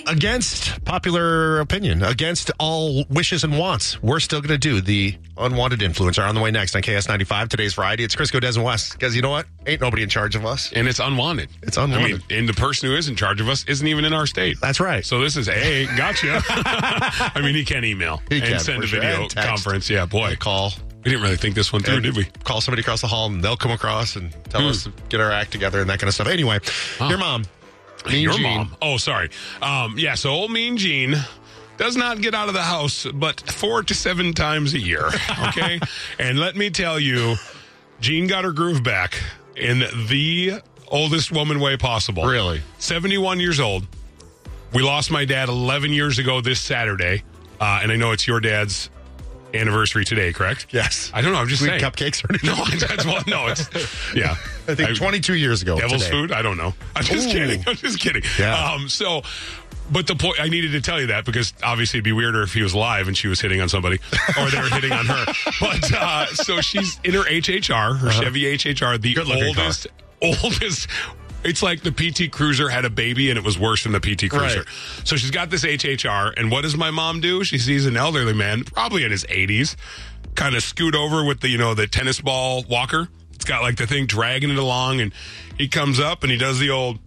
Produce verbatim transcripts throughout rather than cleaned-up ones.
against popular opinion, against all wishes and wants, we're still going to do the Unwanted Influencer on the way next on K S ninety-five. Today's Variety. It's Crisco, Des, and West. Because you know what? Ain't nobody in charge of us. And it's unwanted. It's unwanted. I mean, and the person who is in charge of us isn't even in our state. That's right. So this is, hey, gotcha. I mean, he can email He and can, send a for sure. video And text. conference. Yeah, boy. A call. We didn't really think this one through, And did we? Call somebody across the hall and they'll come across and tell Hmm. us to get our act together and that kind of stuff. Anyway, Oh. your mom. Mean Your Jean. mom. Oh, sorry. Um, yeah, so old Mean Jean does not get out of the house but four to seven times a year, okay? And let me tell you, Jean got her groove back in the oldest woman way possible. Really? seventy-one years old. We lost my dad eleven years ago this Saturday, uh, and I know it's your dad's anniversary today, correct? Yes. I don't know, I'm just Sweet saying. cupcakes or anything? No, that's well, no, it's, yeah. I think twenty-two years ago Devil's today. food? I don't know. I'm just Ooh. kidding. I'm just kidding. Yeah. Um, so, but the point, I needed to tell you that because obviously it'd be weirder if he was alive and she was hitting on somebody or they were hitting on her. But, uh, so she's in her H H R, her uh-huh. Chevy H H R, the Good-looking oldest, car. oldest. It's like the P T Cruiser had a baby and it was worse than the P T Cruiser. Right. So she's got this H H R, and what does my mom do? She sees an elderly man, probably in his eighties, kind of scoot over with the, you know, the tennis ball walker. It's got like the thing dragging it along, and he comes up and he does the old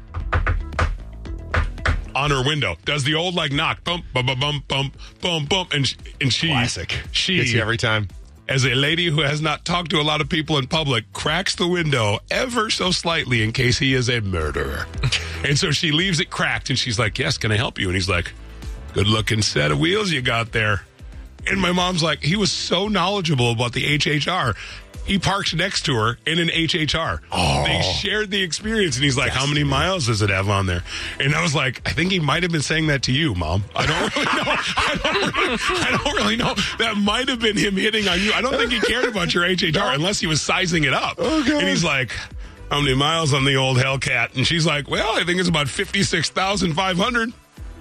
on her window. Does the old like knock, bump, bump, bump, bump, bump, bump, bump, and she, and she, Classic. she Gets you every time. as a lady who has not talked to a lot of people in public, cracks the window ever so slightly in case he is a murderer. And so she leaves it cracked, and she's like, yes, can I help you? And he's like, good looking set of wheels you got there. And my mom's like, he was so knowledgeable about the H H R. He parks next to her in an H H R. Oh. They shared the experience, and he's like, Yes, how many dude. miles does it have on there? And I was like, I think he might have been saying that to you, Mom. I don't really know. I don't really, I don't really know. That might have been him hitting on you. I don't think he cared about your H H R unless he was sizing it up. Oh, God. And he's like, how many miles on the old Hellcat? And she's like, well, I think it's about fifty-six thousand five hundred.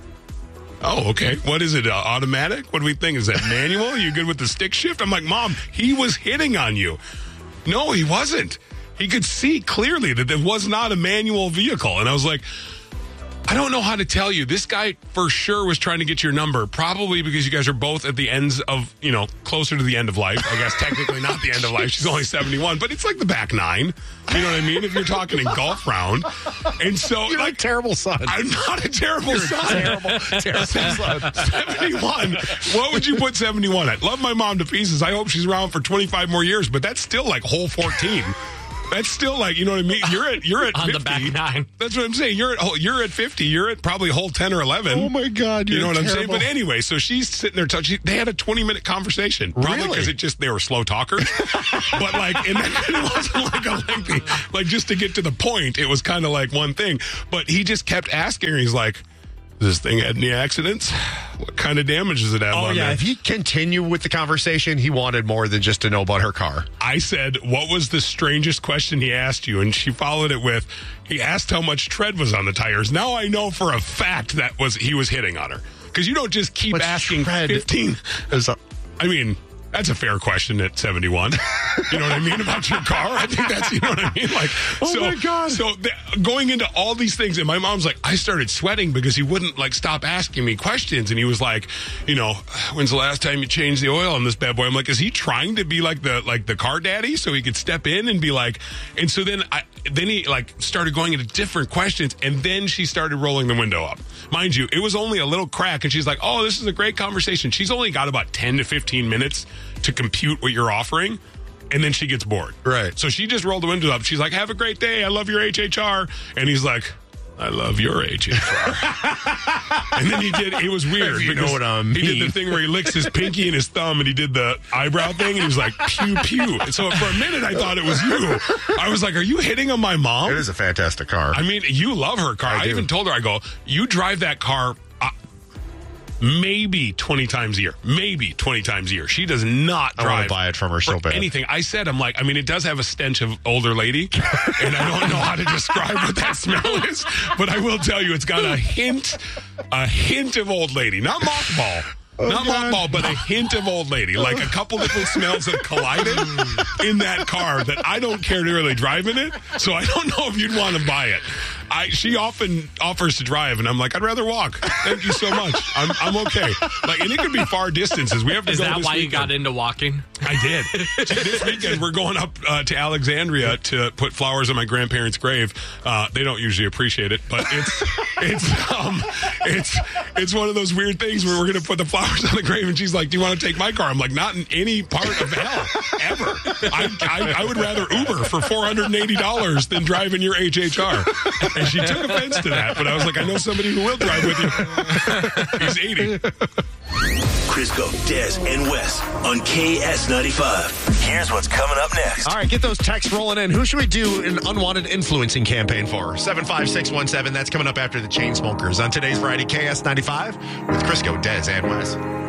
Oh, okay. What is it? Uh, automatic? What do we think? Is that manual? You good with the stick shift? I'm like, Mom, he was hitting on you. No, he wasn't. He could see clearly that it was not a manual vehicle. And I was like, I don't know how to tell you. This guy for sure was trying to get your number, probably because you guys are both at the ends of, you know, closer to the end of life. I guess technically not the end of life. She's only seventy-one, but it's like the back nine. You know what I mean? If you're talking in golf round. And so, You're like, a terrible son. I'm not a terrible You're son. a terrible, terrible son. seventy-one. What would you put seventy-one at? Love my mom to pieces. I hope she's around for twenty-five more years, but that's still like hole fourteen. That's still like, you know what I mean? You're at you're at On fifty. the back nine. That's what I'm saying. You're at hole- you're at fifty. You're at probably hole ten or eleven. Oh, my God. You're You know what I'm saying? terrible. But anyway, so she's sitting there touching. They had a twenty minute conversation, probably Really? because it just they were slow talkers. But like, and that, it wasn't like a lengthy, like just to get to the point. It was kind of like one thing. But he just kept asking her. He's like, "Does this thing had any accidents? What kind of damage does it have?" Oh, on yeah. there? If he continued with the conversation, he wanted more than just to know about her car. I said, what was the strangest question he asked you? And she followed it with, he asked how much tread was on the tires. Now I know for a fact that was he was hitting on her. Because you don't just keep What's asking tread? fifteen. Is a- I mean, that's a fair question at seventy-one. You know what I mean about your car? I think that's, you know what I mean? Like, Oh, so, my God. So th- going into all these things, and my mom's like, I started sweating because he wouldn't like stop asking me questions. And he was like, you know, when's the last time you changed the oil on this bad boy? I'm like, is he trying to be like the like the car daddy so he could step in and be like, and so then I then he like started going into different questions, and then she started rolling the window up. Mind you, it was only a little crack, and she's like, oh, this is a great conversation. She's only got about ten to fifteen minutes to compute what you're offering, and then she gets bored. Right. So she just rolled the window up. She's like, have a great day. I love your H H R. And he's like, I love your H H R. And then he did, it was weird. If you because know what I He did mean. the thing where he licks his pinky and his thumb, and he did the eyebrow thing, and he was like, pew, pew. And so for a minute, I thought it was you. I was like, are you hitting on my mom? It is a fantastic car. I mean, you love her car. I I, do. even told her, I go, you drive that car uh, maybe twenty times a year. Maybe twenty times a year. She does not I drive. want to buy it from her so for bad. anything. I said, I'm like, I mean, it does have a stench of older lady, and I don't know how to describe what that smell is, but I will tell you, it's got a hint, a hint of old lady. Not mothball. Oh, Not God. mothball, but a hint of old lady. Like a couple different smells have collided in that car that I don't care to really drive in it, so I don't know if you'd want to buy it. I she often offers to drive, and I'm like, I'd rather walk. Thank you so much. I'm I'm okay. Like, and it could be far distances. We have to Is go that this why weekend. you got into walking? I did. This weekend, we're going up uh, to Alexandria to put flowers on my grandparents' grave. Uh, they don't usually appreciate it, but it's it's um it's it's one of those weird things where we're going to put the flowers on the grave, and she's like, "Do you want to take my car?" I'm like, "Not in any part of hell ever. I I, I would rather Uber for four hundred and eighty dollars than drive in your H H R." And she took offense to that, but I was like, "I know somebody who will drive with you." He's eighty. Crisco, Des, and Wes on K S ninety-five. Here's what's coming up next. All right, get those texts rolling in. Who should we do an unwanted influencing campaign for? seven five six one seven. That's coming up after the Chainsmokers on today's Variety K S ninety-five with Crisco, Des, and Wes.